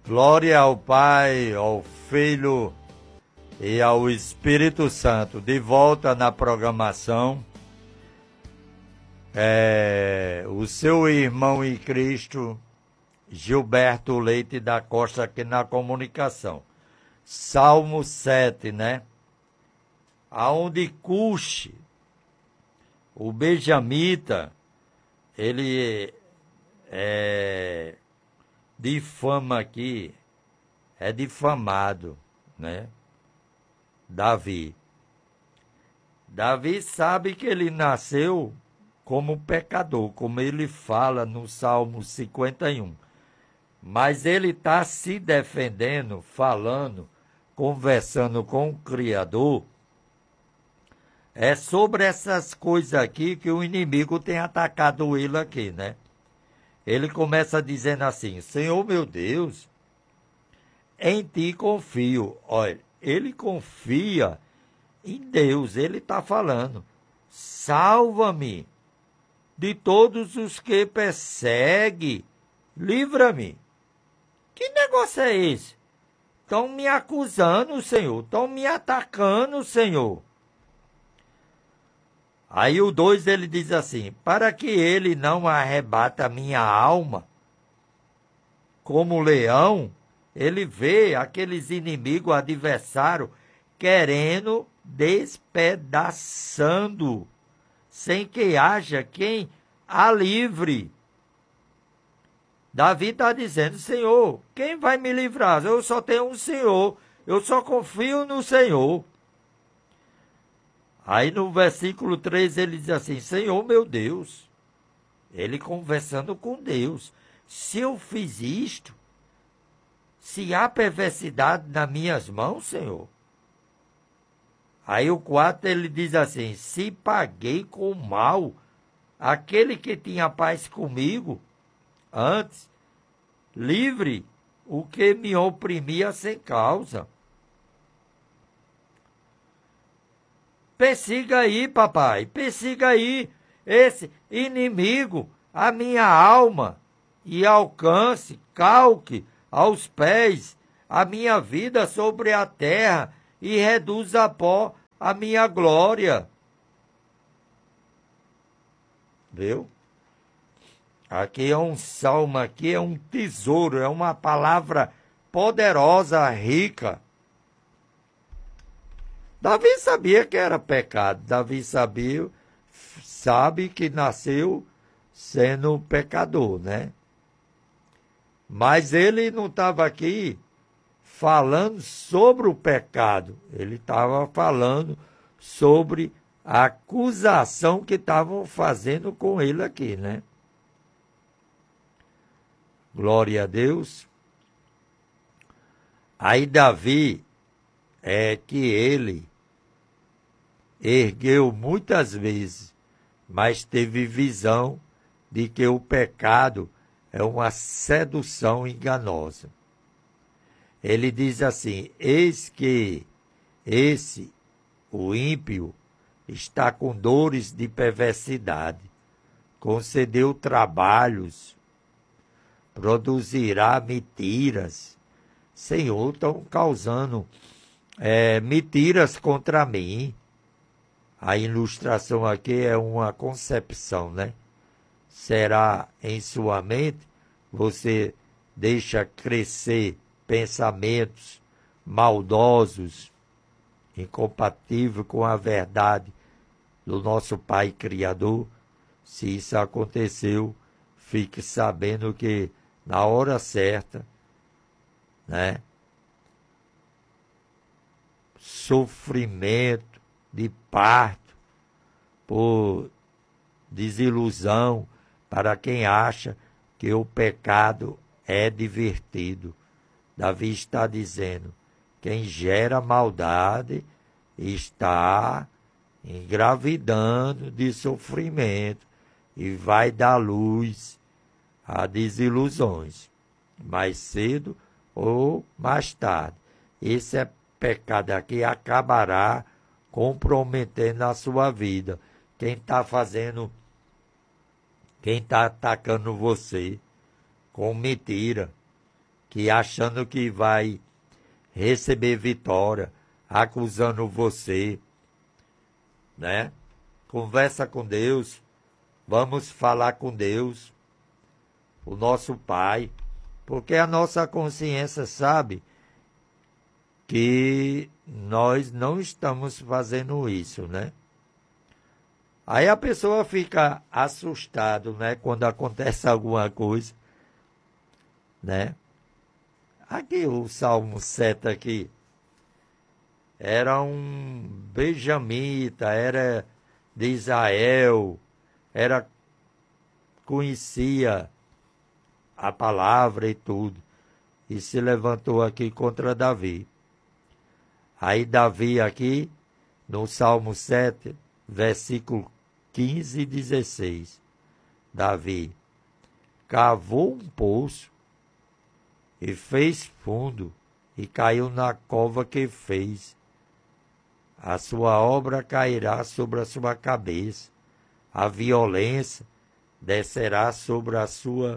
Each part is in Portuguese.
Glória ao Pai, ao Filho e ao Espírito Santo. De volta na programação, o seu irmão em Cristo, Gilberto Leite da Costa, aqui na comunicação. Salmo 7, né? Aonde Cuxi, o benjamita, ele difama aqui, é difamado, né? Davi sabe que ele nasceu como pecador, como ele fala no Salmo 51. Mas ele está se defendendo, falando, conversando com o Criador. É sobre essas coisas aqui que o inimigo tem atacado ele aqui, né? Ele começa dizendo assim: Senhor meu Deus, em ti confio. Olha, ele confia em Deus, ele está falando: salva-me de todos os que perseguem, livra-me. Que negócio é esse? Estão me acusando, Senhor, estão me atacando, Senhor. Aí o 2 ele diz assim: para que ele não arrebata minha alma, como leão, ele vê aqueles inimigos, adversários, querendo despedaçando, sem que haja quem a livre. Davi está dizendo: Senhor, quem vai me livrar? Eu só tenho um Senhor, eu só confio no Senhor. Aí no versículo 3 ele diz assim: Senhor meu Deus, ele conversando com Deus, se eu fiz isto, se há perversidade nas minhas mãos, Senhor. Aí o 4 ele diz assim: se paguei com mal aquele que tinha paz comigo antes, livre o que me oprimia sem causa. Persiga aí, papai, persiga aí esse inimigo, a minha alma, e alcance, calque aos pés a minha vida sobre a terra e reduza a pó a minha glória. Viu? Aqui é um salmo, aqui é um tesouro, é uma palavra poderosa, rica. Davi sabia que era pecado. Davi sabe que nasceu sendo pecador, né? Mas ele não estava aqui falando sobre o pecado. Ele estava falando sobre a acusação que estavam fazendo com ele aqui, né? Glória a Deus. Aí Davi, que ele ergueu muitas vezes, mas teve visão de que o pecado é uma sedução enganosa. Ele diz assim: eis que o ímpio, está com dores de perversidade, concedeu trabalhos, produzirá mentiras. Senhor, estão causando mentiras contra mim. A ilustração aqui é uma concepção, né? Será em sua mente, você deixa crescer pensamentos maldosos, incompatíveis com a verdade do nosso Pai Criador. Se isso aconteceu, fique sabendo que na hora certa, né? Sofrimento de parto por desilusão para quem acha que o pecado é divertido. Davi está dizendo: quem gera maldade está engravidando de sofrimento e vai dar luz a desilusões, mais cedo ou mais tarde. Esse pecado aqui acabará comprometendo a sua vida. Quem está atacando você com mentira, que achando que vai receber vitória, acusando você, né? Conversa com Deus, vamos falar com Deus, o nosso Pai, porque a nossa consciência sabe que nós não estamos fazendo isso, né? Aí a pessoa fica assustada, né? Quando acontece alguma coisa, né? Aqui o Salmo 7 aqui. Era um benjamita, era de Israel, conhecia a palavra e tudo. E se levantou aqui contra Davi. Aí Davi aqui, no Salmo 7, versículo 15 e 16. Davi cavou um poço e fez fundo e caiu na cova que fez. A sua obra cairá sobre a sua cabeça. A violência descerá sobre a sua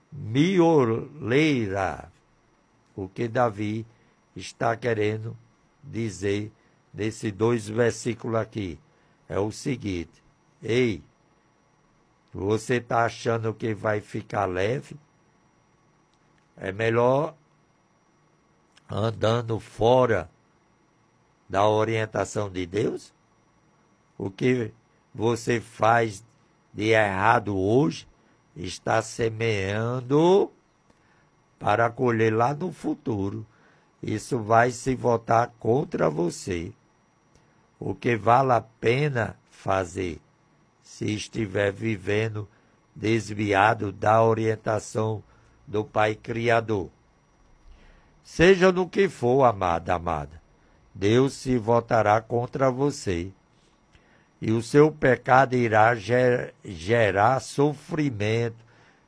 mioleira. O que Davi está querendo dizer nesses 2 versículos aqui é o seguinte: ei, você está achando que vai ficar leve? É melhor andando fora da orientação de Deus? O que você faz de errado hoje está semeando para colher lá no futuro. Isso vai se voltar contra você. O que vale a pena fazer, se estiver vivendo desviado da orientação do Pai Criador. Seja no que for, amada, Deus se voltará contra você. E o seu pecado irá gerar sofrimento,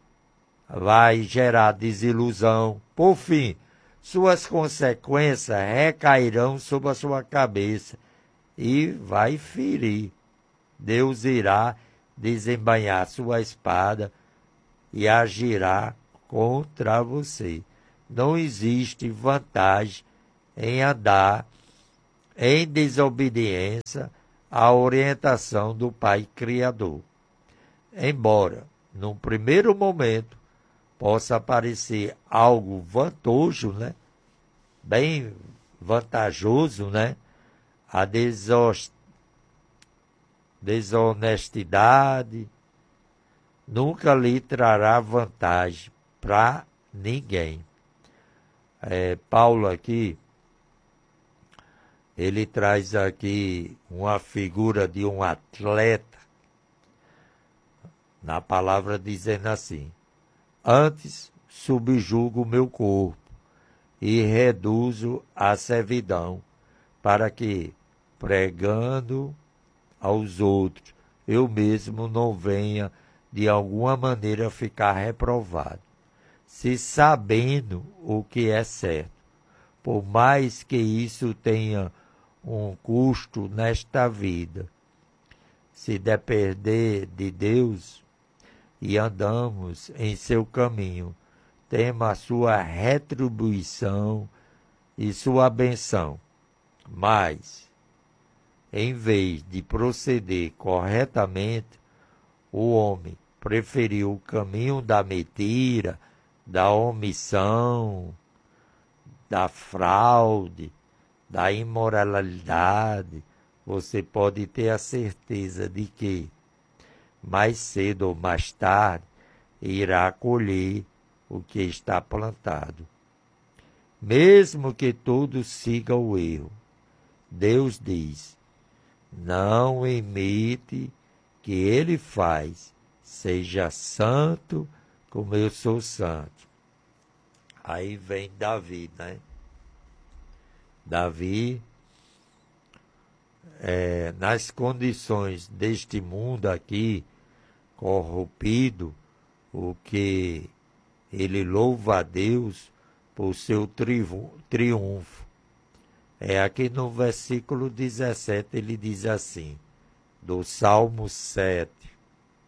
vai gerar desilusão. Por fim, suas consequências recairão sobre a sua cabeça e vai ferir. Deus irá desembainhar sua espada e agirá contra você. Não existe vantagem em andar em desobediência à orientação do Pai Criador. Embora, num primeiro momento, possa parecer algo vantajoso, né? Bem vantajoso, né? A desonestidade nunca lhe trará vantagem para ninguém. Paulo aqui, ele traz aqui uma figura de um atleta, na palavra dizendo assim: antes subjugo o meu corpo e reduzo a servidão, para que, pregando aos outros, eu mesmo não venha de alguma maneira ficar reprovado. Se sabendo o que é certo, por mais que isso tenha um custo nesta vida, se depender de Deus e andamos em seu caminho, temos a sua retribuição e sua benção. Mas, em vez de proceder corretamente, o homem preferiu o caminho da mentira, da omissão, da fraude, da imoralidade. Você pode ter a certeza de que, mais cedo ou mais tarde, irá colher o que está plantado. Mesmo que todos sigam o erro, Deus diz: não imite que ele faz, seja santo como eu sou santo. Aí vem Davi, né? Davi, nas condições deste mundo aqui, corrompido, o que ele louva a Deus por seu triunfo. Aqui no versículo 17 ele diz assim, do Salmo 7: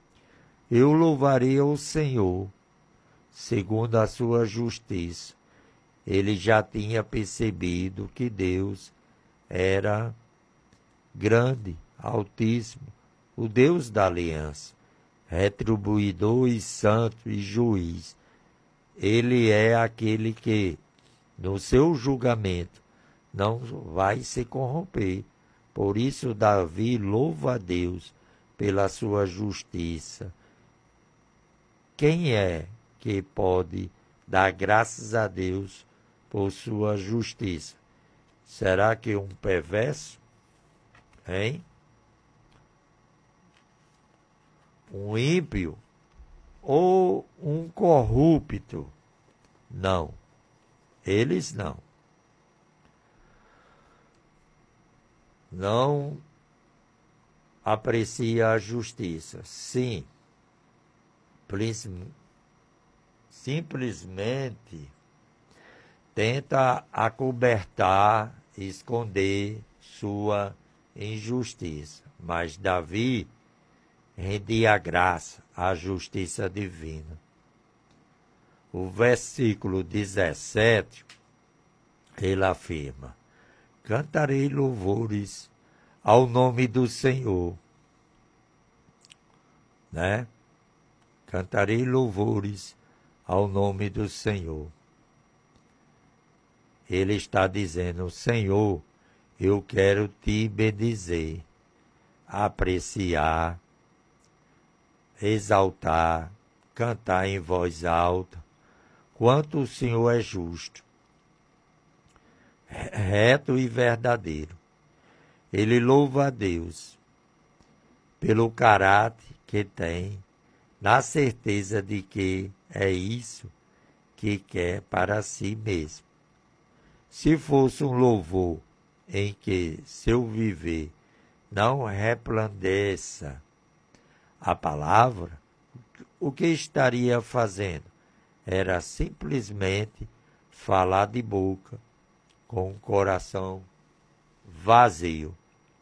eu louvarei ao Senhor, segundo a sua justiça, ele já tinha percebido que Deus era grande, altíssimo, o Deus da aliança, retribuidor e santo e juiz. Ele é aquele que, no seu julgamento, não vai se corromper. Por isso, Davi louva a Deus pela sua justiça. Quem é que pode dar graças a Deus por sua justiça? Será que um perverso? Hein? Um ímpio? Ou um corrupto? Não. Eles não. Não aprecia a justiça. Sim. Simplesmente tenta acobertar, esconder sua injustiça. Mas Davi rendia a graça, a justiça divina. O versículo 17, ele afirma: cantarei louvores ao nome do Senhor, né? Cantarei louvores ao nome do Senhor. Ele está dizendo: Senhor, eu quero te bendizer, apreciar, exaltar, cantar em voz alta, quanto o Senhor é justo, reto e verdadeiro. Ele louva a Deus pelo caráter que tem, na certeza de que é isso que quer para si mesmo. Se fosse um louvor em que seu viver não resplandeça a palavra, o que estaria fazendo? Era simplesmente falar de boca, com o coração vazio.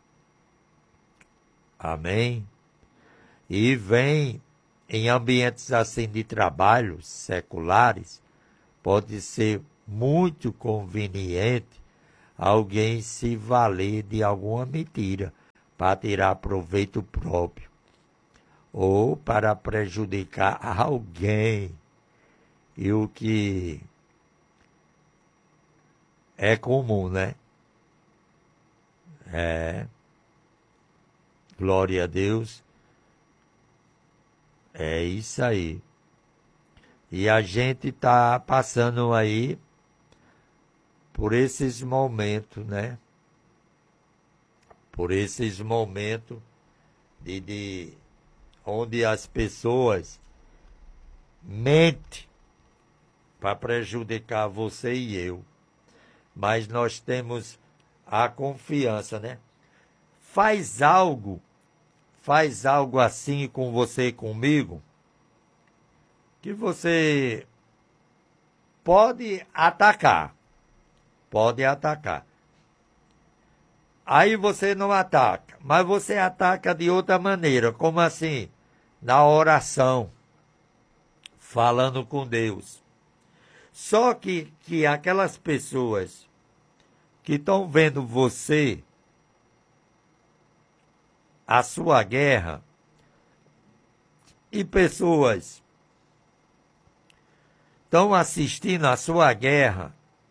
Amém? E vem em ambientes assim de trabalho seculares, pode ser muito conveniente alguém se valer de alguma mentira para tirar proveito próprio ou para prejudicar alguém. E o que é comum, né? Glória a Deus. É isso aí. E a gente está passando aí por esses momentos, né? Por esses momentos de onde as pessoas mentem para prejudicar você e eu. Mas nós temos a confiança, né? Faz algo assim com você e comigo, que você pode atacar. Aí você não ataca, mas você ataca de outra maneira, como assim? Na oração, falando com Deus. Só que aquelas pessoas que estão vendo você, a sua guerra, e pessoas estão assistindo a sua guerra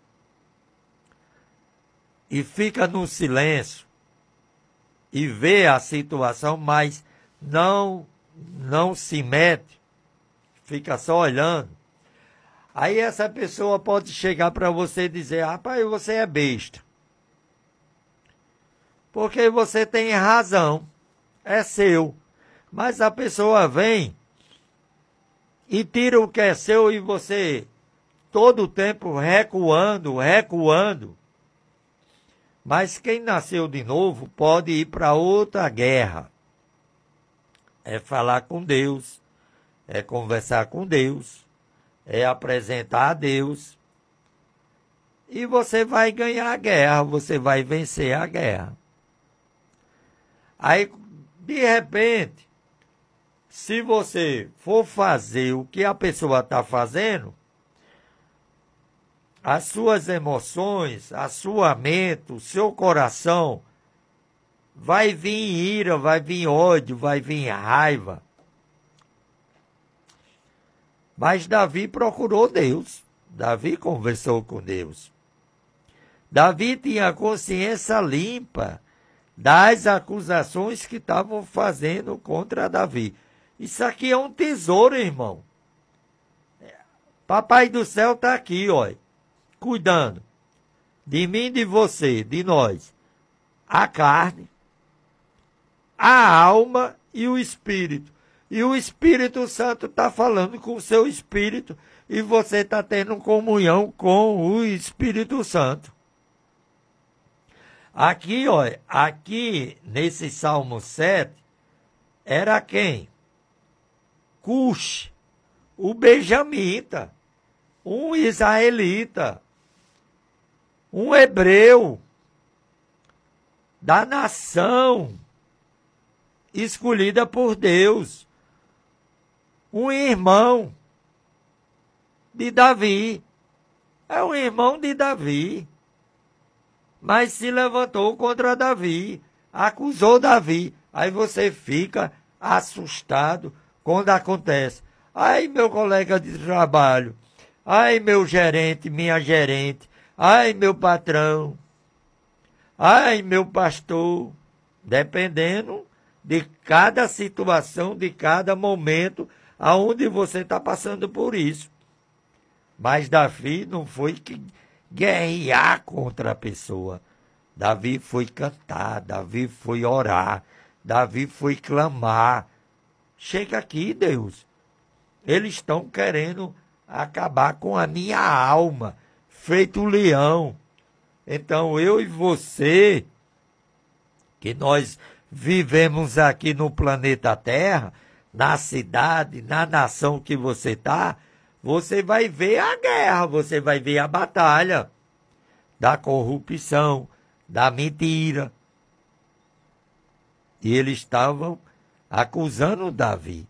e fica no silêncio e vê a situação, mas não se mete, fica só olhando. Aí essa pessoa pode chegar para você e dizer: rapaz, você é besta. Porque você tem razão, é seu. Mas a pessoa vem e tira o que é seu e você, todo o tempo, recuando. Mas quem nasceu de novo pode ir para outra guerra. É falar com Deus, é conversar com Deus, é apresentar a Deus. E você vai ganhar a guerra, você vai vencer a guerra. Aí, de repente, se você for fazer o que a pessoa está fazendo, as suas emoções, a sua mente, o seu coração, vai vir ira, vai vir ódio, vai vir raiva. Mas Davi procurou Deus. Davi conversou com Deus. Davi tinha a consciência limpa das acusações que estavam fazendo contra Davi. Isso aqui é um tesouro, irmão. Papai do céu está aqui, ó, cuidando de mim, de você, de nós. A carne, a alma e o espírito. E o Espírito Santo está falando com o seu espírito e você está tendo comunhão com o Espírito Santo. Aqui, ó, aqui nesse Salmo 7, era quem? Cush, o benjamita, um israelita, um hebreu da nação escolhida por Deus, um irmão de Davi, é um irmão de Davi, mas se levantou contra Davi, acusou Davi. Aí você fica assustado quando acontece. Ai, meu colega de trabalho, ai, meu gerente, minha gerente, ai, meu patrão, ai, meu pastor, dependendo de cada situação, de cada momento, aonde você está passando por isso. Mas Davi não foi que guerrear contra a pessoa. Davi foi cantar, Davi foi orar, Davi foi clamar. Chega aqui, Deus. Eles estão querendo acabar com a minha alma, feito um leão. Então eu e você, que nós vivemos aqui no planeta Terra, na cidade, na nação que você está, você vai ver a guerra, você vai ver a batalha da corrupção, da mentira. E eles estavam acusando Davi.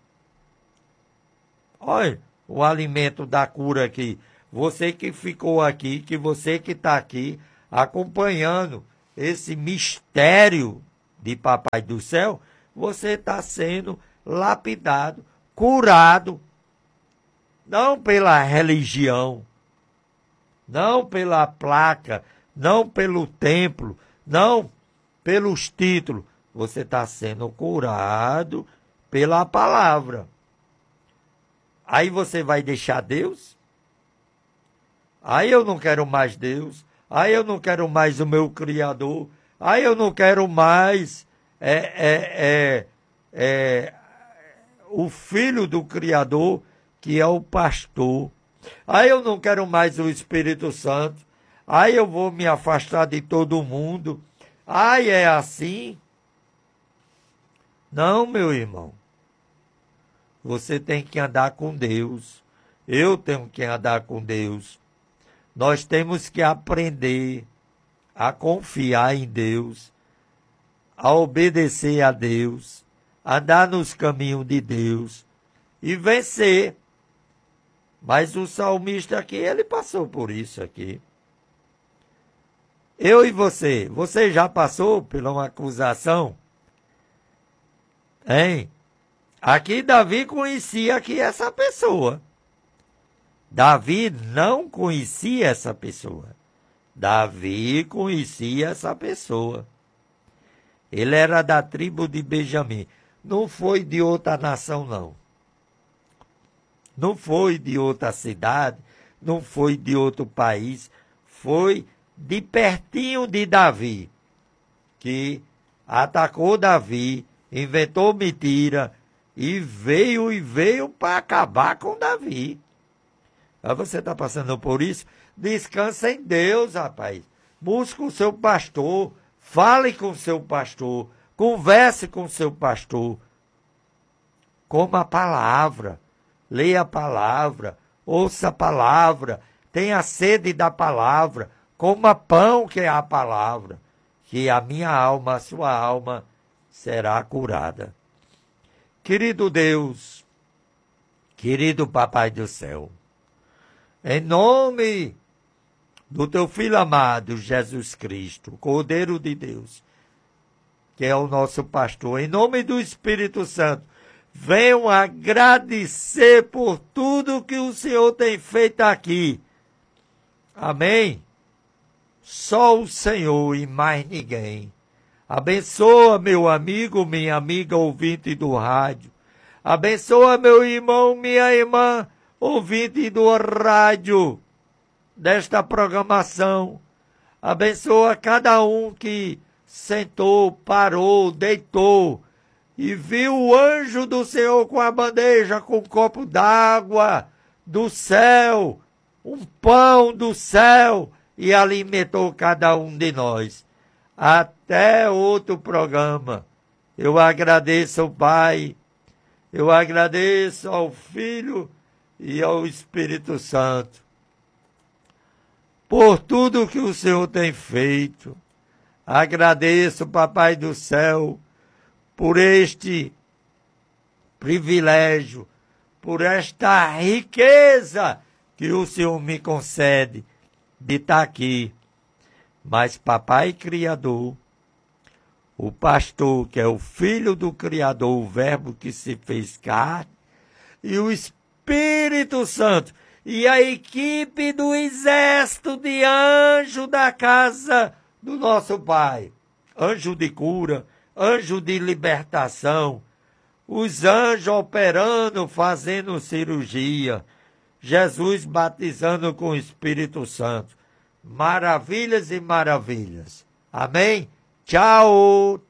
Olha, o alimento da cura aqui. Você que ficou aqui, que você que está aqui, acompanhando esse mistério de Papai do Céu, você está sendo lapidado, curado, não pela religião, não pela placa, não pelo templo, não pelos títulos. Você está sendo curado pela palavra. Aí você vai deixar Deus? Aí eu não quero mais Deus. Aí eu não quero mais o meu Criador. Aí eu não quero mais o Filho do Criador, que é o pastor. Aí eu não quero mais o Espírito Santo. Aí eu vou me afastar de todo mundo. Aí é assim? Não, meu irmão. Você tem que andar com Deus. Eu tenho que andar com Deus. Nós temos que aprender a confiar em Deus, a obedecer a Deus, andar nos caminhos de Deus e vencer. Mas o salmista aqui, ele passou por isso aqui. Eu e você já passou por uma acusação? Hein? Aqui Davi conhecia aqui essa pessoa. Davi não conhecia essa pessoa. Davi conhecia essa pessoa. Ele era da tribo de Benjamim. Não foi de outra nação, não. Não foi de outra cidade, não foi de outro país. Foi de pertinho de Davi, que atacou Davi, inventou mentira e veio para acabar com Davi. Aí você está passando por isso? Descansa em Deus, rapaz. Busque o seu pastor, fale com o seu pastor, converse com o seu pastor. Coma a palavra, leia a palavra, ouça a palavra, tenha sede da palavra, coma pão que é a palavra, que a minha alma, a sua alma, será curada. Querido Deus, querido Papai do Céu, em nome do teu Filho amado, Jesus Cristo, Cordeiro de Deus, que é o nosso pastor. Em nome do Espírito Santo, venham agradecer por tudo que o Senhor tem feito aqui. Amém? Só o Senhor e mais ninguém. Abençoa meu amigo, minha amiga ouvinte do rádio. Abençoa meu irmão, minha irmã ouvinte do rádio, desta programação. Abençoa cada um que sentou, parou, deitou e viu o anjo do Senhor com a bandeja, com um copo d'água do céu, um pão do céu, e alimentou cada um de nós. Até outro programa. Eu agradeço ao Pai, eu agradeço ao Filho e ao Espírito Santo por tudo que o Senhor tem feito. Agradeço, Papai do céu, por este privilégio, por esta riqueza que o Senhor me concede de estar aqui. Mas Papai Criador, o pastor que é o Filho do Criador, o Verbo que se fez carne, e o Espírito Santo, e a equipe do exército de anjo da casa do nosso Pai, anjo de cura, anjo de libertação, os anjos operando, fazendo cirurgia, Jesus batizando com o Espírito Santo. Maravilhas e maravilhas. Amém? Tchau!